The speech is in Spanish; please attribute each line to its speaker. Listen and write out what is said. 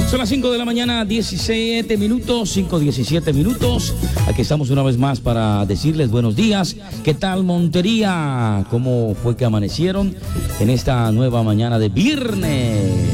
Speaker 1: Son las 5 de la mañana, 17 minutos, 5:17 minutos. Aquí estamos una vez más para decirles buenos días. ¿Qué tal, Montería? ¿Cómo fue que amanecieron en esta nueva mañana de viernes?